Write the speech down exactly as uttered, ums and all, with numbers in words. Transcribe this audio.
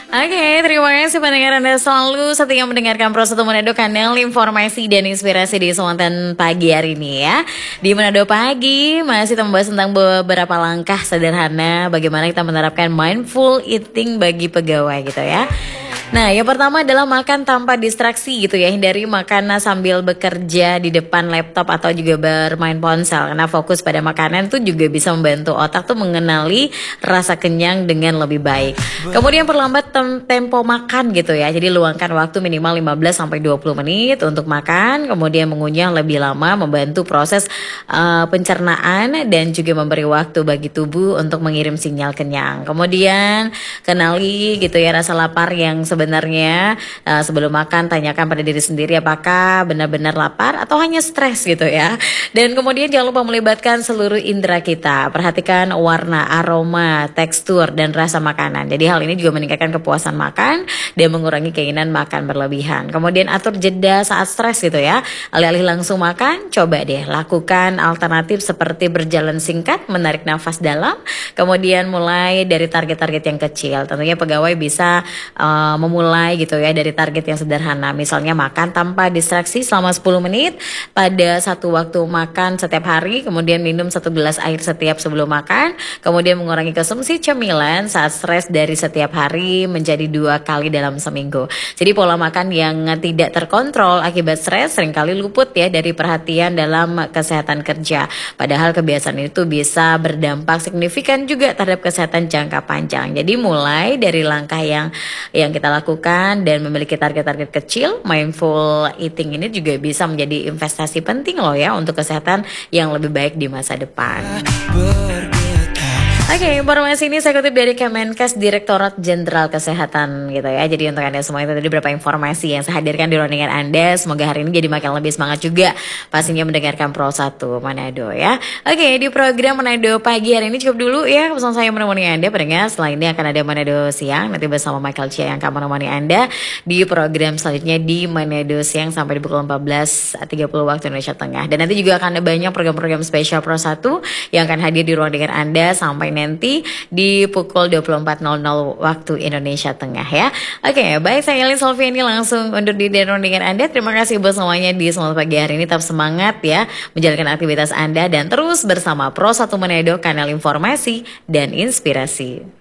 Oke, terima kasih pendengar Anda selalu setia mendengarkan Pro satu Manado, kanal informasi dan inspirasi di Sumatera pagi hari ini ya. Di Manado Pagi masih membahas tentang beberapa langkah sederhana bagaimana kita menerapkan mindful eating bagi pegawai gitu ya. Nah, yang pertama adalah makan tanpa distraksi gitu ya. Hindari makan sambil bekerja di depan laptop atau juga bermain ponsel. Karena fokus pada makanan tuh juga bisa membantu otak tuh mengenali rasa kenyang dengan lebih baik. Kemudian perlambat tem tempo makan gitu ya. Jadi luangkan waktu minimal lima belas sampai dua puluh menit untuk makan. Kemudian mengunyah lebih lama membantu proses uh, pencernaan dan juga memberi waktu bagi tubuh untuk mengirim sinyal kenyang. Kemudian kenali gitu ya rasa lapar yang sebenarnya uh, sebelum makan tanyakan pada diri sendiri apakah benar-benar lapar atau hanya stres gitu ya. Dan kemudian jangan lupa melibatkan seluruh indera kita. Perhatikan warna, aroma, tekstur dan rasa makanan. Jadi hal ini juga meningkatkan kepuasan makan dan mengurangi keinginan makan berlebihan. Kemudian atur jeda saat stres gitu ya. Alih-alih langsung makan, coba deh lakukan alternatif seperti berjalan singkat, menarik nafas dalam, kemudian mulai dari target-target yang kecil. Tentunya pegawai bisa uh, memulai gitu ya dari target yang sederhana, misalnya makan tanpa distraksi selama sepuluh menit pada satu waktu makan setiap hari, kemudian minum satu gelas air setiap sebelum makan, kemudian mengurangi konsumsi cemilan saat stres dari setiap hari menjadi dua kali dalam seminggu. Jadi pola makan yang tidak terkontrol akibat stres seringkali luput ya dari perhatian dalam kesehatan kerja, padahal kebiasaan itu bisa berdampak signifikan juga terhadap kesehatan jangka panjang. Jadi mulai dari langkah yang yang kita lakukan dan memiliki target-target kecil, mindful eating ini juga bisa menjadi investasi penting loh ya untuk kesehatan yang lebih baik di masa depan. Oke, okay, informasi ini saya kutip dari Kemenkes Direktorat Jenderal Kesehatan gitu ya. Jadi untuk Anda semua itu tadi beberapa informasi yang saya hadirkan di ruangan Anda. Semoga hari ini jadi makin lebih semangat juga pastinya mendengarkan Pro satu Manado ya. Oke, okay, di program Manado Pagi hari ini cukup dulu ya. Pesan saya menemani Anda pendengar. Setelah ini akan ada Manado Siang nanti bersama Michael Chia yang akan menemani Anda di program selanjutnya di Manado Siang sampai di pukul empat belas tiga puluh waktu Indonesia Tengah. Dan nanti juga akan ada banyak program-program spesial Pro satu yang akan hadir di ruang dengar Anda sampai nanti di pukul dua puluh empat nol nol waktu Indonesia Tengah ya. Oke, baik, saya Elin Solviani langsung undur diri dari ruang dengar Anda. Terima kasih buat semuanya di Semangat Pagi hari ini. Tetap semangat ya menjalankan aktivitas Anda dan terus bersama Pro satu Manado, kanal informasi dan inspirasi.